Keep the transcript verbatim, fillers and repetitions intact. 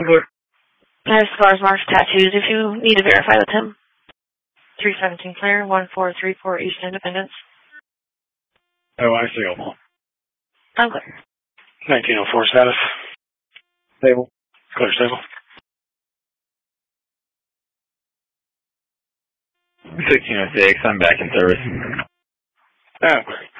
Good. I have scars, marks, tattoos if you need to verify with him. three seventeen clear, one four three four East Independence. Oh, I see them all. I'm clear. nineteen oh four status. Stable. Clear stable. sixteen oh six, I'm back in service. Oh,